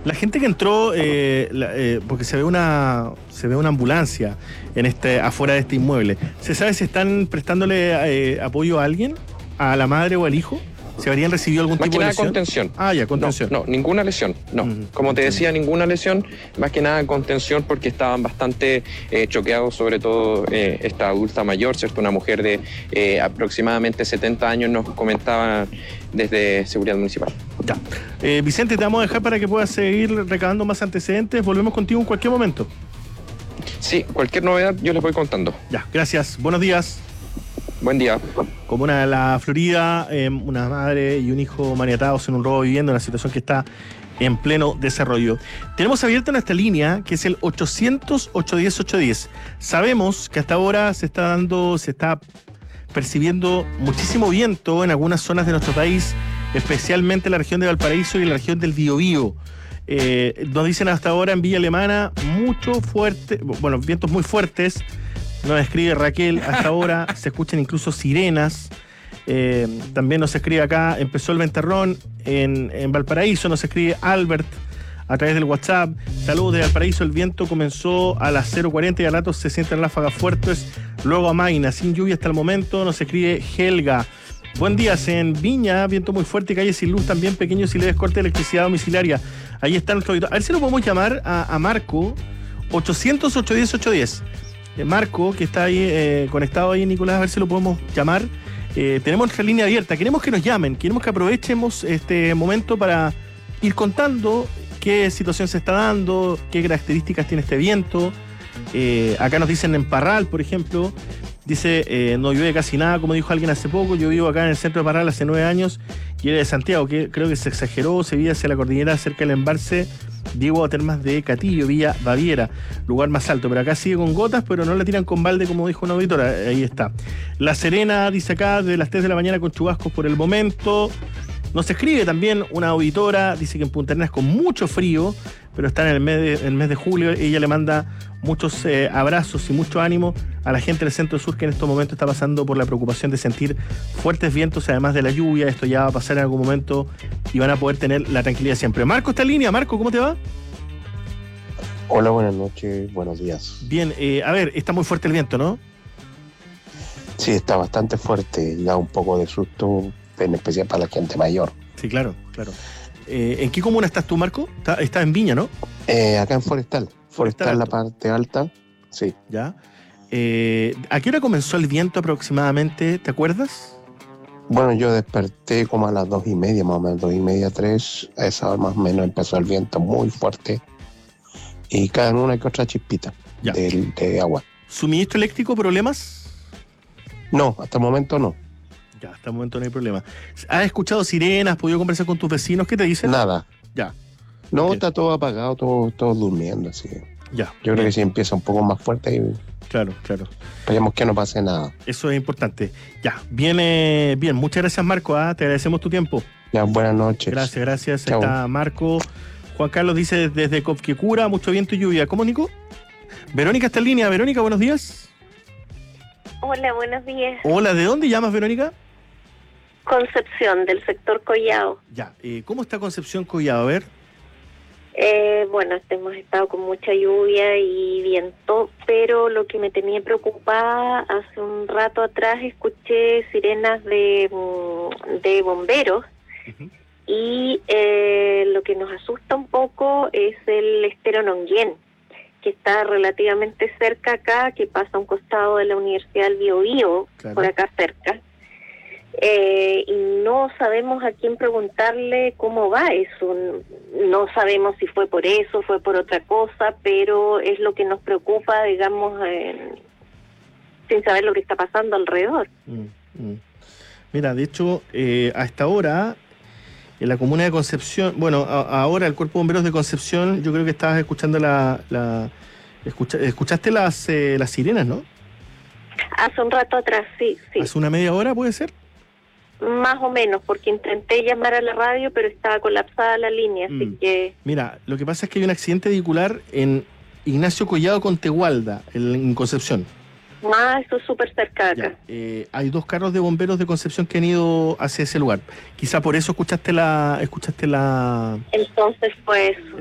La gente que entró, porque se ve una ambulancia afuera de este inmueble. ¿Se sabe si están prestándole apoyo a alguien, a la madre o al hijo? ¿Se habrían recibido algún tipo de lesión? Contención. Ah, ya, contención. No, ninguna lesión, no. Como te decía, ninguna lesión, más que nada contención porque estaban bastante choqueados, sobre todo esta adulta mayor, ¿cierto? Una mujer de aproximadamente 70 años nos comentaba desde Seguridad Municipal. Ya. Vicente, te vamos a dejar para que puedas seguir recabando más antecedentes. Volvemos contigo en cualquier momento. Sí, cualquier novedad yo les voy contando. Ya, gracias. Buenos días. Buen día. Comuna de la Florida, una madre y un hijo maniatados en un robo de vivienda, una situación que está en pleno desarrollo. Tenemos abierta nuestra línea, que es el 800-810-810. Sabemos que hasta ahora se está percibiendo muchísimo viento en algunas zonas de nuestro país, especialmente en la región de Valparaíso y en la región del Biobío. Nos dicen hasta ahora en Villa Alemana vientos muy fuertes. Nos escribe Raquel, hasta ahora se escuchan incluso sirenas. También nos escribe acá, empezó el ventarrón en Valparaíso, nos escribe Albert a través del WhatsApp. Saludos de Valparaíso, el viento comenzó a las 0:40 y a ratos se sienten ráfagas fuertes, luego amaina, sin lluvia hasta el momento, nos escribe Helga. Buen día, en Viña, viento muy fuerte, calles sin luz, también pequeños y leves cortes de electricidad domiciliaria. Ahí está nuestro auditor. A ver si lo podemos llamar a Marco, 800-810-810. Marco, que está ahí conectado ahí, Nicolás, a ver si lo podemos llamar. Tenemos nuestra línea abierta, queremos que nos llamen, queremos que aprovechemos este momento para ir contando qué situación se está dando, qué características tiene este viento. Acá nos dicen en Parral, por ejemplo, dice, no llueve casi nada, como dijo alguien hace poco. Yo vivo acá en el centro de Parral hace 9 años y era de Santiago, que creo que se exageró, se veía hacia la cordillera cerca del embalse Diego a Termas de Catillo, Villa Baviera, lugar más alto, pero acá sigue con gotas, pero no la tiran con balde como dijo una auditora. Ahí está. La Serena dice acá, de las 3 de la mañana con chubascos por el momento. Nos escribe también una auditora, dice que en Punta Arenas con mucho frío, pero está en el mes de julio. Ella le manda muchos abrazos y mucho ánimo a la gente del centro sur que en estos momentos está pasando por la preocupación de sentir fuertes vientos, además de la lluvia. Esto ya va a pasar en algún momento y van a poder tener la tranquilidad siempre. Marco está en línea. Marco, ¿cómo te va? Hola, buenas noches, buenos días. Bien, a ver, está muy fuerte el viento, ¿no? Sí, está bastante fuerte, da un poco de susto, en especial para la gente mayor. Sí, claro. ¿En qué comuna estás tú, Marco? Estás en Viña, ¿no? Acá en Forestal, la parte alta, sí. Ya. ¿A qué hora comenzó el viento aproximadamente? ¿Te acuerdas? Bueno, yo desperté como a las 2:30, más o menos, 2:30, 3, a esa hora más o menos empezó el viento muy fuerte y caen una que otra chispita de agua. ¿Suministro eléctrico, problemas? No, hasta el momento no. Ya, hasta el momento no hay problema. ¿Has escuchado sirenas? ¿Has podido conversar con tus vecinos? ¿Qué te dicen? Nada. Ya. No, Okay. Está todo apagado, todo durmiendo, así. Ya. Yo creo que si empieza un poco más fuerte y Claro. esperemos que no pase nada. Eso es importante. Ya, viene bien. Muchas gracias, Marco. Te agradecemos tu tiempo. Ya, buenas noches. Gracias. Chau. Ahí está Marco. Juan Carlos dice desde Copquecura, mucho viento y lluvia. ¿Cómo, Nico? Verónica está en línea. Verónica, buenos días. Hola, buenos días. Hola, ¿de dónde llamas, Verónica? Concepción, del sector Collao. Ya, ¿cómo está Concepción Collao? A ver. Bueno, hemos estado con mucha lluvia y viento, pero lo que me tenía preocupada, hace un rato atrás escuché sirenas de bomberos. Uh-huh. Y lo que nos asusta un poco es el estero Nonguén, que está relativamente cerca acá, que pasa a un costado de la Universidad del Biobío, Claro. por acá cerca. Y no sabemos a quién preguntarle cómo va eso. No sabemos si fue por eso, fue por otra cosa, pero es lo que nos preocupa, digamos, sin saber lo que está pasando alrededor. Mira, de hecho, a esta hora, en la comuna de Concepción, ahora el Cuerpo de Bomberos de Concepción, yo creo que estabas escuchando escuchaste las sirenas, ¿no? Hace un rato atrás, sí. ¿Hace una media hora puede ser? Más o menos, porque intenté llamar a la radio, pero estaba colapsada la línea, así que... Mira, lo que pasa es que hay un accidente vehicular en Ignacio Collado con Tegualda, en Concepción. Eso es súper cerca acá. Hay 2 carros de bomberos de Concepción que han ido hacia ese lugar. Quizá por eso escuchaste la Entonces, pues...